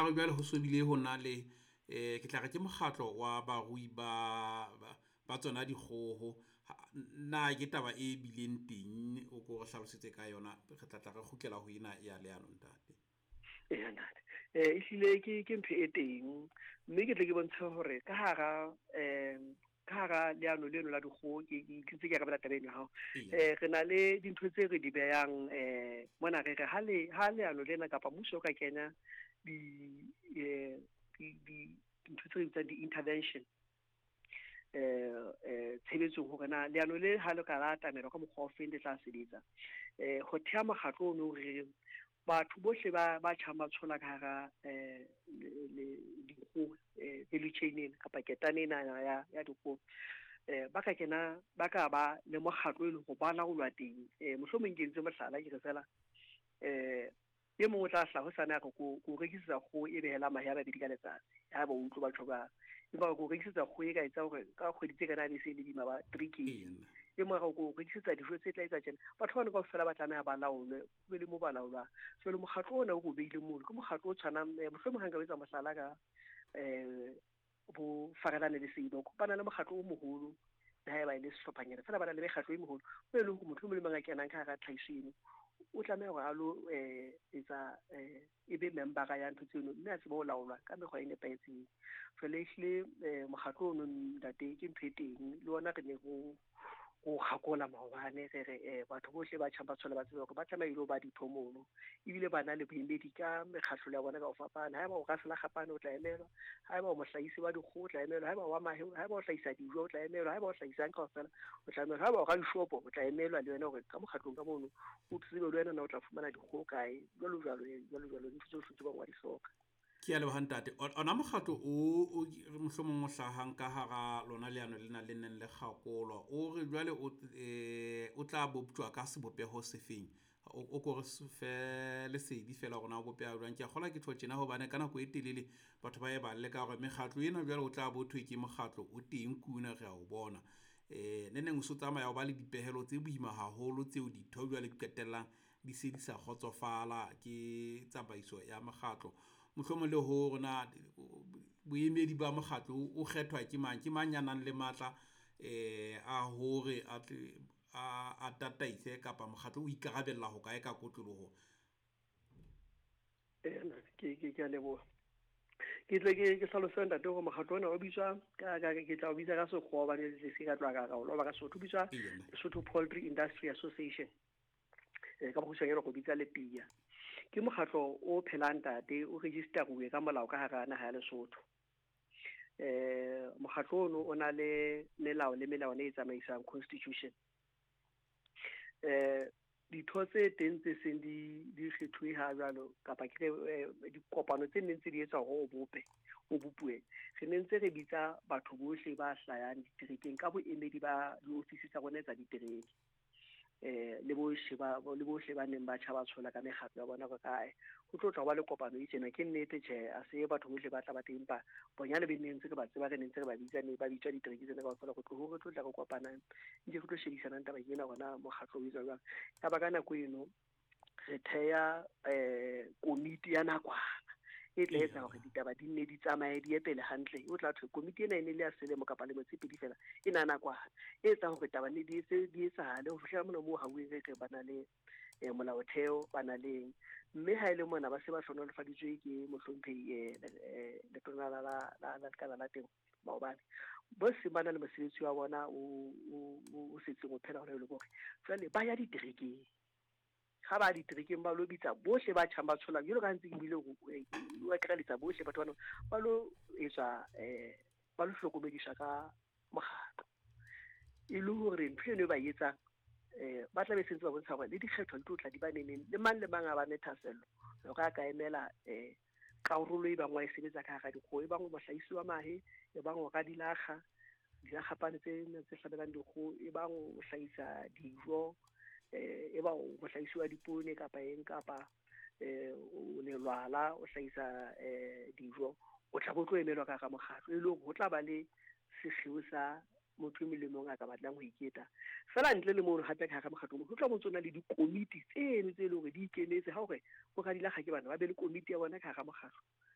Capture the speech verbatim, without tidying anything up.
re jwale ho so bile ho na le eh ke tla re ke mokgatlo wa barui ba ba tsona dikgoho na ke taba e bileng teng o go hlalosetse ka yona re tla tla re khukela ho ina ya leano ntate e ntate eh isile ke ke mphe e teng mme ke tle ke bontsha hore ka hara eh ka hara leano leno la dikgoho ke ke tse ke ra bela tabeng ya hao eh re na le dintho tse re di beyang eh mona re re ha le ha leano lena kapa muso ka kenya di eh di ntho tse tsa di intervention eh eh tshebetso hore na leano le ha le ka rata mero ka mokgwa o feng le tla sebetsa eh ho thea makgatlo no re batho bohle ba ba tshama tshola ka hara eh le dikgoho eh le chain kapa ketane na ya ya dikgoho eh ba ka kena ba ka ba le mokgatlo le go bana go lwa teng eh mohlomong ke ntse mohlala ke re fela eh ye mongwe tla hla ho sana go go rekisa go e behela mahe a ba bidi ka letsatsi ha ba utlo batho ba e ba go rekisa go e ka etsa hore ka kgweditse kana be se le di ba three k e mo go rekisa dijo tse tla etsa tsena batho ba go fela ba tlameha ba laolwe be le mo ba laolwa so le mokgatlo ona go beile mo go mokgatlo o tshwana mohlomong hanga wetsa mohlala ka eh bo farelane le seibo go bana le mokgatlo o moholo ha ba ile sehlophanyana fela bana le mekgatlo e moholo be le go motho mo le manga kenang ka ga tlhaisino o tlameha go alo eh etsa eh e be member ya ntho tseno mme a tsebo o laolwa ka mekgwa ene paetseng felehile mokgatlo o ntate ke mpheteng le ona re ne go go gakola maobane re re batho bohle ba tshaba tshola ba tsebe go ba tla mailo ba dithomono ebile bana le boemedi ka mekgatlo ya bona ka go fapana ha ba o ka sela gapane o tla emelwa ha ba o mohlaisi wa dikgoho tla emelwa ha ba wa mahe ha ba o hlaisa dijo o tla emelwa ha ba o hlaisa ka ofela o tla emelwa ha ba o ga dishopo o tla emelwa le wena gore ka mokgatlong ka mono o tsebe le wena na o tla fumana dikgoho kae jalo jalo jalo jalo ntse tsohle tse ba wa di hloka ke ya le hantate ona mokgatlo o mohlomong o hlahang ka hara lona leano lena le neng le kgakolwa o re jwale o o tla boptswa ka sebopeho sefeng o go re fe le se di fela gona go bopya jwang ke gola ke thotjena ho bana kana go etelele batho ba e ba le ka gore mekgatlo ena jwale o tla bothwe ke mokgatlo o teng kuna re a o bona eh neng o so tsamaya o ba le dipehelo tse boima haholo tseo di thobjwa le diketellang di se di sa khotsofala ke tsamaiso ya mokgatlo mohlomong le ho rona boemedi ba mokgatlo o kgethwa ke mang ke mang ya nang le matla eh a hore a a tataise kapa mokgatlo o ikarabella ho kae ka kotloloho eh ke ke ke lebo ke tle ke ke hlalosa ntate go mokgatlo ona o bitswa ka ka ke tla o bitsa ka sekgowa ba le se ka tloa ka ka o lo ba ka sotho bitswa Sotho Poultry Industry Association eh ka bogusanyana go bitsa le pia ke mokgatlo o phelang tate o register go ka molao ka hara naha ya Lesotho eh mokgatlo ono o na le melao le melao ne e tsamaisang constitution eh ditotse teng tse seng di di kgethuwe ha jalo kapa ke di kopano tse neng tse di etsa go bope o bopue re nentse re bitsa batho bohle ba hlayang diterekeng ka boemedi ba di ofisi tsa rona tsa ditereke eh le bo sheba le bo sheba neng ba tshaba tshola ka megatlo ya bona go kae go tlotla ba le kopano e tsena ke nnete tjhe a se batho bohle ba tla ba teng ba bonyane be neng tse ke ba tseba re neng tse ba bitsa ne ba bitsa ditereke tsena ka fola go tlo go tlotla go kopana ntse go tlo shebisana ntaba ke na gona mogatlo o itsa jwang ka ba kana go eno re theya eh komiti ya nakwana e tla etsa gore ditaba di nne di tsamaye di epele hantle o tla thwe komiti ena ene le ya selemo kapa le motse pedi fela e na nakwana e etsa gore taba ne di se di etsahale ho fihla mona mo ha o re bana le eh molaotheo bana le mme ha ile mona ba se ba hlonolofaditswe ke mohlomphehi eh le tona la la la kana la teng maobane bo se bana le mosebetsi wa bona o o setse go phela hore le gore jwale ba ya diterekeng ga ba diterekeng ba lo bitsa bohle ba tshamba tshola jalo ka ntse ke bile go wa kreletsa bohle batho bana ba lo etsa eh ba lo hlokomedisa ka mogatlo e le hore ntwe ba etsa eh ba tla be sentse ba bontsha gore le dikgetho di tla di ba neng le mang le mang a ba nethasello go ka ka emela eh ka rolo e bangwe e sebetsa ka ga dikgoe bangwe mohlaisi wa mahe e bangwe ka dilaga dilaga pane tse tse hlabelang dikgoe e bangwe o hlahisa dijo eh e ba o mohlaisi wa dipone kapa eng kapa eh o le lwala o hlahisa eh dijo o tla go tlo emelwa ka ga mokgatlo e le go tla ba le sehloho sa motho mo le mong a ka batlang go iketa fela ntle le mo hape ka ga mokgatlo go tla botsona le dikomiti tse ne tse le gore di ikemetse ha gore go ga dilaga ke bana ba be le komiti ya bona ka ga mokgatlo